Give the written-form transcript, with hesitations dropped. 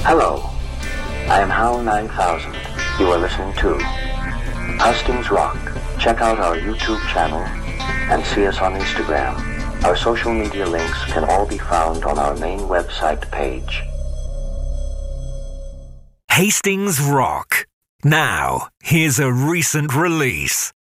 Hello, I am Hal 9000. You are listening to Hastings Rock. Check out our YouTube channel and see us on Instagram. Our social media links can all be found on our main website page. Hastings Rock. Now, here's a recent release.